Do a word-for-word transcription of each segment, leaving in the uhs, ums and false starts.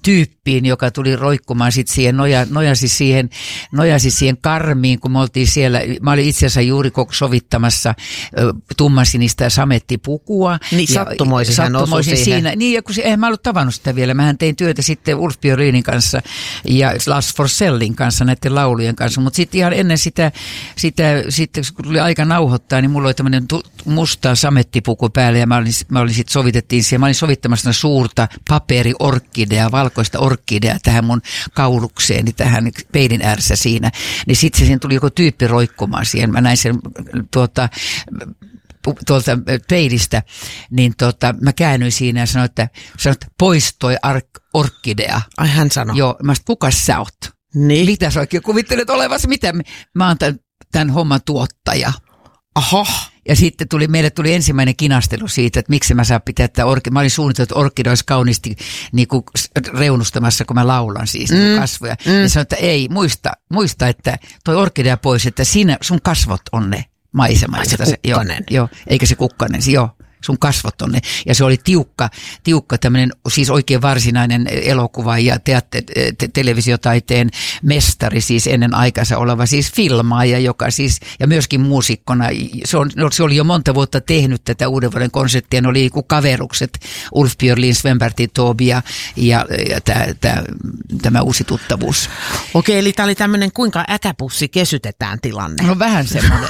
tyyppiin, joka tuli roikkumaan sit siihen, noja, nojasi siihen, nojasi siihen karmiin, kun me oltiin siellä, mä olin itse asiassa juuri sovittamassa tummansinistä samettipukua. Niin sattumoisin hän osui siihen. Siinä. Niin, ja kun se, eihän mä ollut tavannut sitä vielä, mähän tein työtä sitten Ulf Björlinin kanssa ja Lars Forsellin kanssa, näiden laulujen kanssa, mutta sitten ihan ennen sitä, sitä sitten kun tuli aika nauhoittaa, niin mulla oli tämmöinen musta samettipuku päällä ja mä olin, mä olin sitten sovitettiin siihen, mä olin sovittamassa suurta paperiorkkidea, valkoista orkkidea tähän mun kaulukseeni, tähän peilin ääressä siinä, niin sitten se siinä tuli joku tyyppi roikkumaan siihen, mä näin sen tuota, tuolta peilistä, niin tota, mä käännyin siinä ja sanoin, että, sanoin, että pois toi ark- orkkidea. Ai hän sanoi. Joo, mä sanoin, kuka sä oot? Niin. Mitä sä oikein kuvittelet olevasi? Mitä? Mä oon tämän, tämän homman tuottaja. Aha. Ja sitten tuli, meille tuli ensimmäinen kinastelu siitä, että miksi mä saan pitää tätä orkidea. Mä olin suunnitellut, että orkidea olisi kauniisti niin kuin reunustamassa, kun mä laulan siis mm. niin kasvoja. Mm. Ja sanoin, että ei, muista, muista, että toi orkidea pois, että siinä sun kasvot on ne maisema. Ai se kukkanen. Joo, eikä se kukkanen, joo. Sun kasvot on ne. Ja se oli tiukka, tiukka tämmöinen, siis oikein varsinainen elokuva ja teatte, te, televisiotaiteen mestari, siis ennen aikansa oleva siis filmaaja, joka siis, ja myöskin muusikkona. Se, on, se oli jo monta vuotta tehnyt tätä uuden vuoden konserttia, ne oli kuin kaverukset, Ulf Björlin, Sven-Bertil Taube ja, ja, ja tää, tää, tämä uusi tuttavuus. Okei, eli tämä oli tämmöinen kuinka äkäpussi kesytetään tilanne. No vähän semmoinen.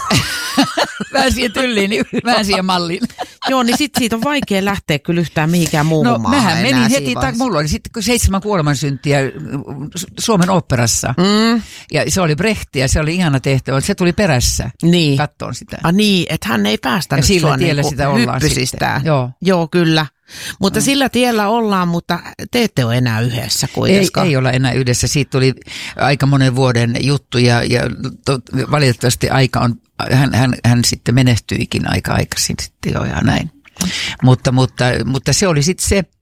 Vähän siihen tylliin, niin vähän siihen malliin. Joo, niin sit siitä on vaikea lähteä kyllä yhtään mihinkään muuhun no, maahan. No mähän menin heti, ta- mulla oli sitten seitsemän kuolemansyntiä Suomen oopperassa. Mm. Ja se oli Brecht ja se oli ihana tehtävä, se tuli perässä niin. kattoon sitä. Ah niin, että hän ei päästänyt sua niinku sitä hyppysistään. Joo. Joo, kyllä. Mutta mm. sillä tiellä ollaan, mutta te ette ole enää yhdessä kuitenkaan. Ei, ei olla enää yhdessä. Siitä tuli aika monen vuoden juttu ja, ja to, valitettavasti aika on, hän, hän, hän sitten menehtyikin aika aikaisin sitten jo ja näin. Mutta, mutta, mutta se oli sitten se,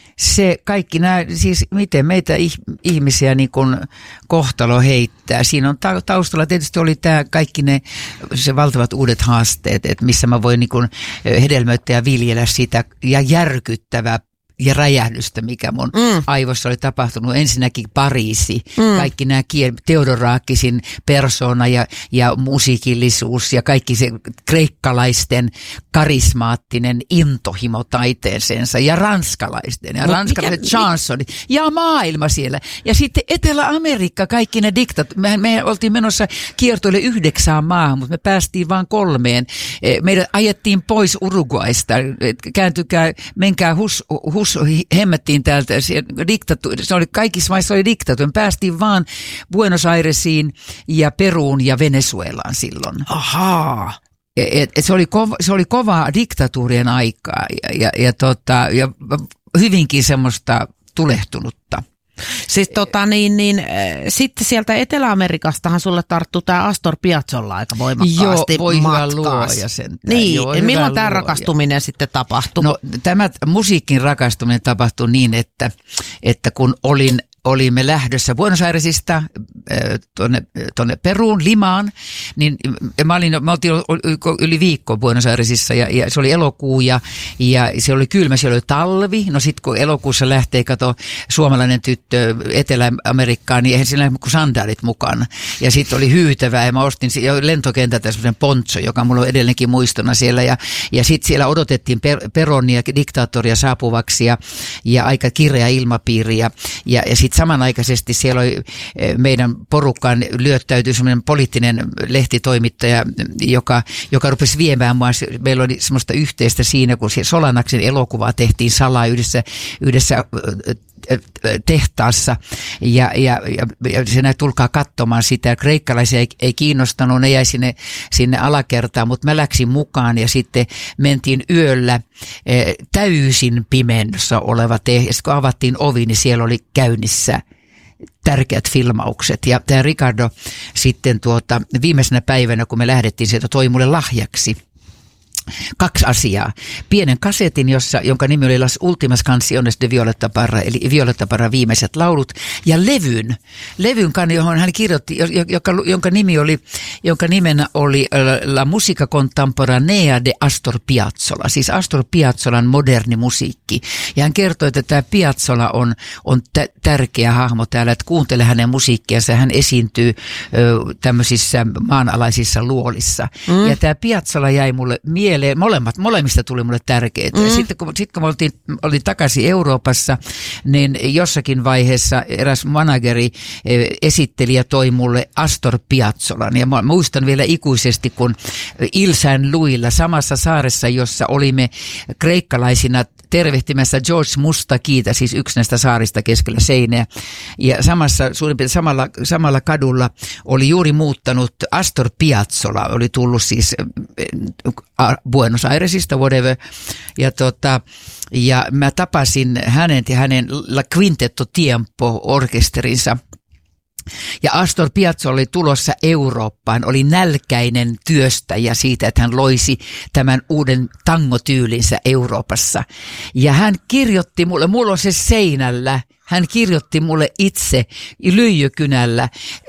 se kaikki nämä, siis miten meitä ihmisiä niin kuin kohtalo heittää. Siinä on taustalla tietysti oli tämä kaikki ne se valtavat uudet haasteet, että missä mä voin niin kuin hedelmöittää ja viljellä sitä ja järkyttävää ja räjähdystä, mikä mun mm. aivoissa oli tapahtunut. Ensinnäkin Pariisi, mm. kaikki nämä kiel, Theodorakisin persona ja, ja musiikillisuus ja kaikki se kreikkalaisten karismaattinen intohimo taiteeseensa ja ranskalaisten ja ranskalaiset chansonit ja maailma siellä. Ja sitten Etelä-Amerikka, kaikki ne diktat. Me, me oltiin menossa kiertoille yhdeksään maahan, mutta me päästiin vain kolmeen. Meidät ajettiin pois Uruguaista. Kääntykää, menkää hus, hus hemmettiin täältä, diktatu- se oli kaikissa maissa oli diktatuuri. Me päästiin vaan Buenos Airesiin ja Peruun ja Venezuelaan silloin. Ahaa. Et, et se, oli kova, se oli kovaa diktatuurien aikaa ja, ja, ja, tota, ja hyvinkin semmoista tulehtunutta. Siis tota niin, niin äh, sitten sieltä Etelä-Amerikastahan sulle tarttuu tämä Astor Piazzolla aika voimakkaasti. Joo, voi hyvä luoja sen. Niin, Joo, ja milloin tämä luoja. rakastuminen sitten tapahtui? No tämä musiikin rakastuminen tapahtui niin, että, että kun olin olimme lähdössä Buenos Airesista tuonne, tuonne Peruun, Limaan, niin mä olin, me oltiin yli viikko Buenos Airesissa ja, ja se oli elokuu ja, ja se oli kylmä, siellä oli talvi. No sit kun elokuussa lähtee, kato, suomalainen tyttö Etelä-Amerikkaan, niin eihän siinä lähde kuin sandaalit mukana. Ja sitten oli hyytävää ja mä ostin jo lentokentältä semmoisen poncho, joka mulla on edelleenkin muistona siellä. Ja, ja sitten siellä odotettiin per, Peronia, diktaattoria saapuvaksi ja, ja aika kireä ilmapiiri ja, ja, ja sitten samanaikaisesti siellä oli meidän porukkaan lyöttäytyi semmoinen poliittinen lehtitoimittaja, joka, joka rupesi viemään mua. Meillä oli semmoista yhteistä siinä, kun Solanaksen elokuvaa tehtiin salaa yhdessä, yhdessä tehtaassa ja, ja, ja, ja se näin, tulkaa katsomaan sitä. Kreikkalaisia ei, ei kiinnostanut, ne jäi sinne, sinne alakertaan, mutta mä läksin mukaan ja sitten mentiin yöllä eh, täysin pimennossa oleva tehdas. Ja kun avattiin ovi, niin siellä oli käynnissä tärkeät filmaukset. Ja tämä Ricardo sitten tuota, viimeisenä päivänä, kun me lähdettiin sieltä, toi mulle lahjaksi kaksi asiaa. Pienen kasetin, jossa, jonka nimi oli Las Ultimas Canciones de Violeta Parra, eli Violeta Parra viimeiset laulut, ja levyn, levyn, johon hän kirjoitti, joka, jonka, nimi oli, jonka nimenä oli La Musica Contemporanea de Astor Piazzolla, siis Astor Piazzolan moderni musiikki. Ja hän kertoi, että tämä Piazzolla on, on t- tärkeä hahmo täällä, että kuuntele hänen musiikkiansa, hän esiintyy ö, tämmöisissä maanalaisissa luolissa. Mm. Ja tämä Piazzolla jäi mulle mieleen, molemmat, molemmista tuli mulle tärkeitä. Mm. Ja sitten kun, sit, kun mä oltiin, olin takaisin Euroopassa, niin jossakin vaiheessa eräs manageri, esittelijä toi mulle Astor Piazzolan. Ja mä muistan vielä ikuisesti, kun Il San Luisilla, samassa saaressa, jossa olimme kreikkalaisina tervehtimässä George Mustakiita, siis yksi näistä saarista keskellä seinää. Ja samassa, suurin piirtein samalla, samalla kadulla oli juuri muuttanut Astor Piazzolla, oli tullut siis Buenos Airesista, whatever. Ja, tota, ja mä tapasin hänen ja hänen La Quintetto Tiempo-orkesterinsa. Ja Astor Piazzolla oli tulossa Eurooppaan, oli nälkäinen työstäjä siitä, että hän loisi tämän uuden tangotyylinsä Euroopassa. Ja hän kirjoitti mulle, mulla on se seinällä, hän kirjoitti mulle itse lyijykynällä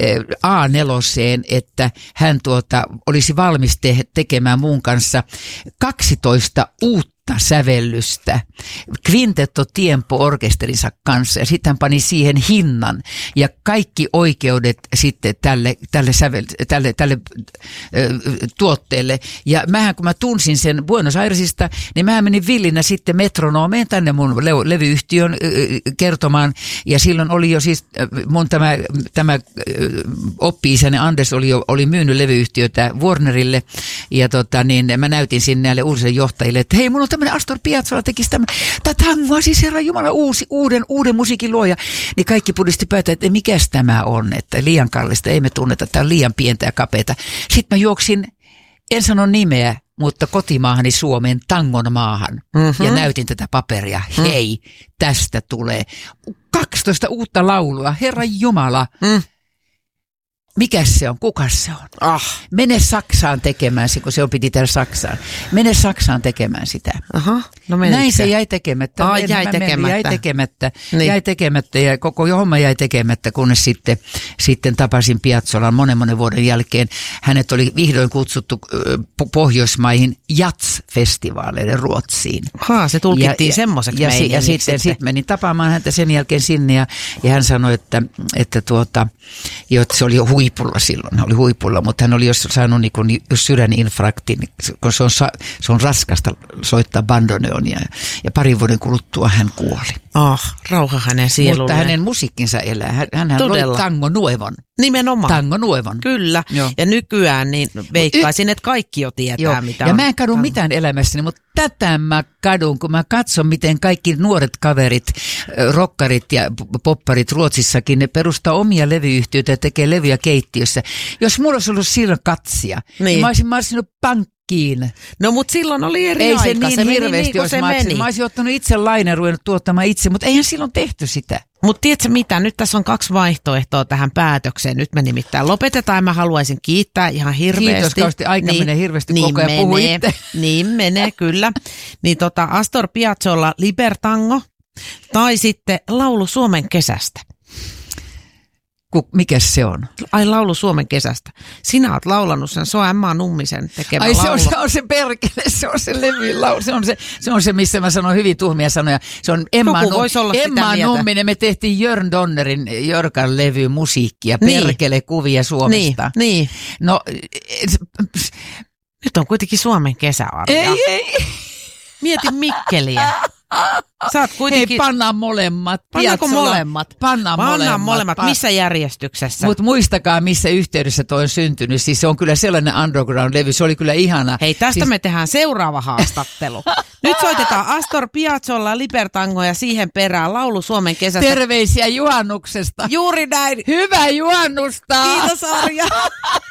A neljä, että hän tuota, olisi valmis te- tekemään mun kanssa kaksitoista uutta sävellystä Quintetto Tiempo-orkesterinsa kanssa, ja sitten hän pani siihen hinnan ja kaikki oikeudet sitten tälle, tälle, sävel, tälle, tälle ö, tuotteelle. Ja mähän kun mä tunsin sen Buenos Airesista, niin mähän menin villinä sitten Metronomeen tänne mun le- levyyhtiön ö, kertomaan, ja silloin oli jo siis mun tämä, tämä oppi-isäni Anders oli jo oli myynyt levyyhtiötä Warnerille, ja tota, niin mä näytin sinne näille uusille johtajille, että hei, mun on tämmöinen Astor Piazzolla tekisi tämmöinen, tämä tangoa, siis herra Jumala, uusi, uuden, uuden musiikin luoja. Niin kaikki pudisti päätä, että mikäs tämä on, että liian kallista, ei me tunneta, tämä on liian pientä ja kapeata. Sitten mä juoksin, en sano nimeä, mutta kotimaahani Suomeen, tangon maahan, mm-hmm. ja näytin tätä paperia. Mm. Hei, tästä tulee kaksitoista uutta laulua, herra Jumala. Mm. Mikäs se on? Kukas se on? Ah. Mene Saksaan tekemään se, kun se on piti täällä Saksaan. Mene Saksaan tekemään sitä. Aha, no näin se jäi tekemättä. Aa, jäi, tekemättä. jäi tekemättä. Niin. Jäi tekemättä ja koko homma jäi tekemättä, kunnes sitten, sitten tapasin Piazzolan monen monen vuoden jälkeen. Hänet oli vihdoin kutsuttu Pohjoismaihin Jats-festivaaleille Ruotsiin. Haa, se tulkittiin ja, semmoiseksi ja, meidän. Ja, ja sitten sit menin tapaamaan häntä sen jälkeen sinne ja, ja hän sanoi, että, että, tuota, jo, että se oli jo huipulla silloin, hän oli huipulla, mutta hän oli jos saanut niin kuin sydäninfarktin, kun se on, se on raskasta soittaa bandoneonia ja parin vuoden kuluttua hän kuoli. Ah, rauha hänen sielulleen. Mutta hänen musiikkinsa elää. Hän, hän oli tango nuevon. Nimenomaan. Tango nuevon. Kyllä. Joo. Ja nykyään niin veikkaisin, että kaikki jo tietää, Joo. mitä ja on. mä en kadu mitään elämässäni, mutta tätä mä kadun, kun mä katson, miten kaikki nuoret kaverit, rokkarit ja popparit Ruotsissakin, ne perustaa omia levyyhtiöitä ja tekee levyjä keittiössä. Jos mulla olisi ollut silloin katsia, niin, niin mä olisin marsinut pankkiin. No mut silloin oli eri Ei aika. se niin se hirveästi niin, olisi se maksanut. Mä olisin ottanut itse lainen, ruvennut tuottamaan itse, mutta eihän silloin tehty sitä. Mutta tiedätkö mitä, nyt tässä on kaksi vaihtoehtoa tähän päätökseen. Nyt me nimittäin lopetetaan ja mä haluaisin kiittää ihan hirveästi. Kiitos kausti, aika niin, menee hirveästi niin koko ajan, puhu itse. Niin menee, kyllä. Niin tota Astor Piazzolla Libertango tai sitten laulu Suomen kesästä. Mikäs se on? Ai laulu Suomen kesästä. Sinä oot laulanut sen, se on Emma Nummisen tekemä Ai laulu. se on se, on se perkele, se on se levyn laulu, se on se, se on se, missä mä sanon hyvin tuhmia sanoja. Se on Emma, Num- Emma Numminen, me tehtiin Jörn Donnerin, Jörkan levy musiikkia, niin. Perkele kuvia Suomesta. Niin, niin. No, nyt on kuitenkin Suomen kesä, Arja. Ei, ei. Mieti Mikkeliä. Sä oot kuitenkin... Hei, pannaan molemmat. Pannaanko molemmat? Pannaan, pannaan molemmat. molemmat. Pan... Missä järjestyksessä? Mutta muistakaa, missä yhteydessä toi on syntynyt. Siis se on kyllä sellainen underground-levy. Se oli kyllä ihana. Hei, tästä siis... me tehdään seuraava haastattelu. Nyt soitetaan Astor Piazzolla Libertango ja siihen perään laulu Suomen kesästä. Terveisiä juhannuksesta. Juuri näin. Hyvää juhannusta. Kiitos, Arja.